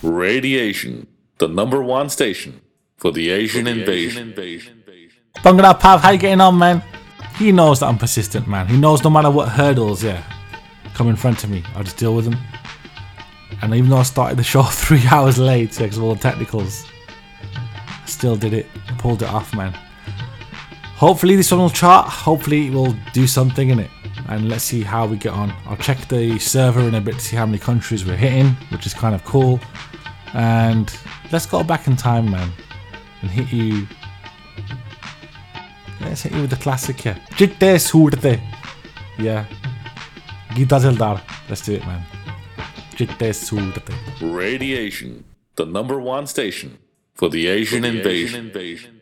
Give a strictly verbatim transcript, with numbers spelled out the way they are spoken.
Radiation, the number one station for the Asian invasion. Bhangra Pav, how you getting on, man? He knows that I'm persistent, man. He knows no matter what hurdles, yeah, come in front of me, I'll just deal with them. And even though I started the show three hours late because of all the technicals, I still did it, pulled it off, man. Hopefully this one will chart, hopefully it will do something in it. And let's see how we get on. I'll check the server in a bit to see how many countries we're hitting, which is kind of cool. And let's go back in time, man, and hit you. Let's hit you with the classic, yeah. Jitte Soorte. Yeah. Gita Zildar. Let's do it, man. Jitte Soorte. Radiation, the number one station for the Asian invasion.